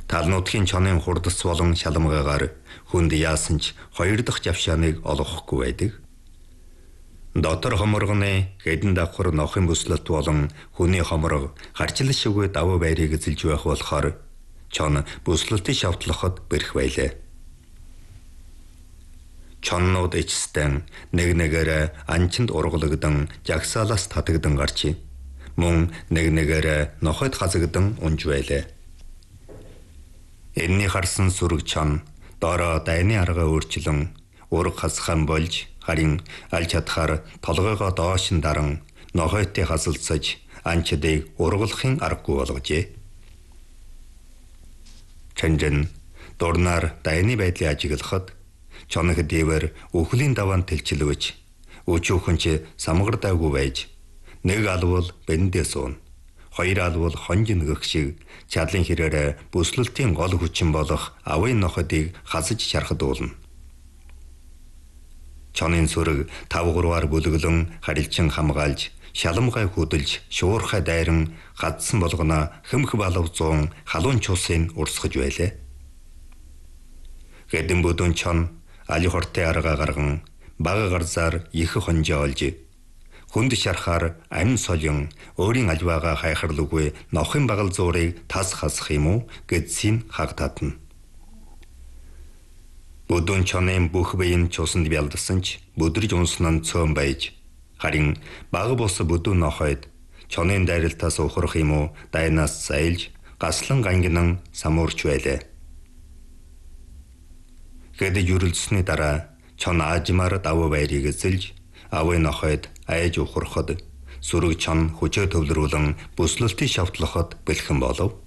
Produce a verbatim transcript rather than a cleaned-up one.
Талнуудын чонын хурдас болон шалмгаагаар хүнд яасан ч хоёр дахь жавшааныг олгохгүй байдаг. Дотор хоморгоны хэдэн давхар нохын бүслэлт болон хүний хоморго гарчлал шигүү давуу байрыг эзэлж байх болохоор чон бүслэлтийг шавтлахад бэрх байлаа. Чоннууд ичстэн нэг нэгээрээ анчинд урглагдан жагсаалаас татагдан гарчи. Мөн нэг нэгээрээ нохойд хазагдан унж байлаа. Энэний харсан сүрэг чон доороо дайны арга өөрчлөн ураг хасхан болж харин аль чадхаар толгойгоо доош нь даран нохойтой хасалцаж анчдыг ургалахын аргагүй болгожээ. Чанжин дурнаар дайны байдлыг ажиглахад чонох дээвэр өхлийн даваан тэлчилвэж өчүүхэн самгардаагүй байж нэг алвал бэндээ суун хоёр алвал хонж нөгөх шиг чадлын хэрээр бүслэлтийн гол хүчин болох авын ноходыг хасаж чархад уулна. Чонын сүрэг тав гурваар бүлэглэн харилчин хамгаалж шаламгай хөдөлж шуурхай дайран гадсан болгоно хөмх балав зуун халуун чусыг урсгаж байлаа. Гэдэн бүдүүн чон али хортой арга гарган бага гарзаар их хонжоо олж хүнд шарахаар амин солон өөрийн альваага хайхарлгүй нохын багал зуурыг тас хасах юм уу гэдсийн хаг татна. Бүдүүн чонын бүх биеийн чусанд бялдсан ч бүдэрж унсан нь цөөн байж харин бага бус бүдүүн нохойд чонын дайралтаас ухрах юм уу дайнаас зайлж гаслан гангинан самуурч байлаа. Гэд юрэлсний дараа чон аажмаар давуу байрыг эзэлж авын нохойд айж ухрахад сүрэг чон хүчээ төвлөрүүлэн бүслэлтийг шавтлахад бэлхэн болов.